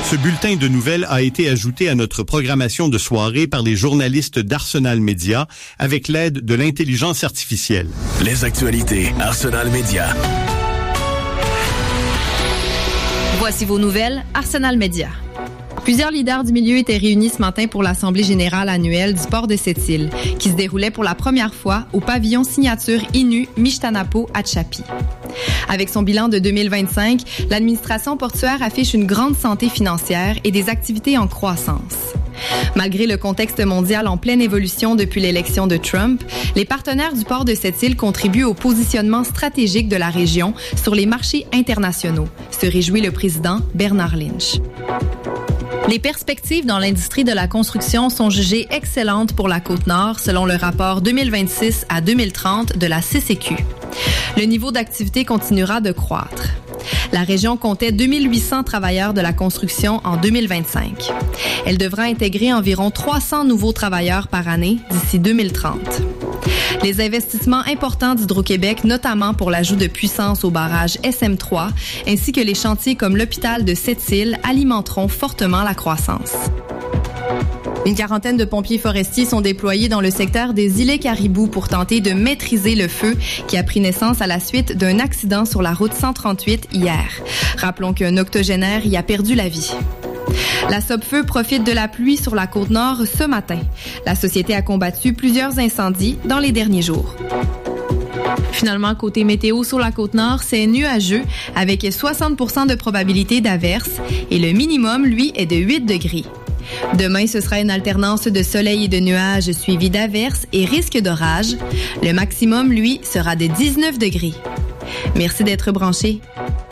Ce bulletin de nouvelles a été ajouté à notre programmation de soirée par les journalistes d'Arsenal Media avec l'aide de l'intelligence artificielle. Les actualités Arsenal Media. Voici vos nouvelles Arsenal Media. Plusieurs leaders du milieu étaient réunis ce matin pour l'Assemblée générale annuelle du port de Sept-Îles, qui se déroulait pour la première fois au pavillon signature Inu Mishtanapo à Tchapi. Avec son bilan de 2025, l'administration portuaire affiche une grande santé financière et des activités en croissance. Malgré le contexte mondial en pleine évolution depuis l'élection de Trump, les partenaires du port de Sept-Îles contribuent au positionnement stratégique de la région sur les marchés internationaux, se réjouit le président Bernard Lynch. Les perspectives dans l'industrie de la construction sont jugées excellentes pour la Côte-Nord selon le rapport 2026 à 2030 de la CCQ. Le niveau d'activité continuera de croître. La région comptait 2800 travailleurs de la construction en 2025. Elle devra intégrer environ 300 nouveaux travailleurs par année d'ici 2030. Les investissements importants d'Hydro-Québec, notamment pour l'ajout de puissance au barrage SM3, ainsi que les chantiers comme l'hôpital de Sept-Îles, alimenteront fortement la croissance. Une quarantaine de pompiers forestiers sont déployés dans le secteur des îlets Caribou pour tenter de maîtriser le feu qui a pris naissance à la suite d'un accident sur la route 138 hier. Rappelons qu'un octogénaire y a perdu la vie. La Sopfeu profite de la pluie sur la Côte-Nord ce matin. La société a combattu plusieurs incendies dans les derniers jours. Finalement, côté météo sur la Côte-Nord, c'est nuageux avec 60% de probabilité d'averse et le minimum, lui, est de 8 degrés. Demain, ce sera une alternance de soleil et de nuages suivie d'averses et risque d'orage. Le maximum, lui, sera de 19 degrés. Merci d'être branchés.